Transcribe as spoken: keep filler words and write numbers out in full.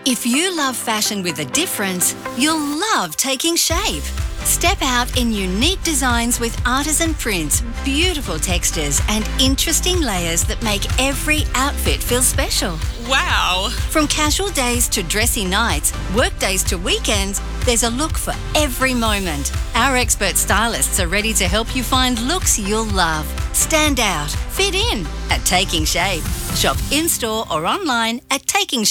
If you love fashion with a difference, you'll love Taking Shape. Step out in unique designs with artisan prints, beautiful textures and interesting layers that make every outfit feel special. Wow! From casual days to dressy nights, work days to weekends, there's a look for every moment. Our expert stylists are ready to help you find looks you'll love. Stand out, fit in at Taking Shape. Shop in-store or online at taking shape.